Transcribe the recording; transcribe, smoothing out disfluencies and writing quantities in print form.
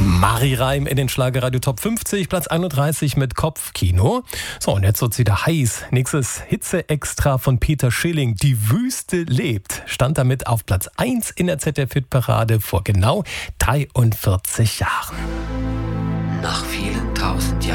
Mari Reim in den Schlagerradio Top 50, Platz 31 mit Kopfkino. So, und jetzt wird's wieder heiß. Nächstes Hitze-Extra von Peter Schilling, Die Wüste lebt, stand damit auf Platz 1 in der ZDF-Hitparade vor genau 43 Jahren. Nach vielen tausend Jahren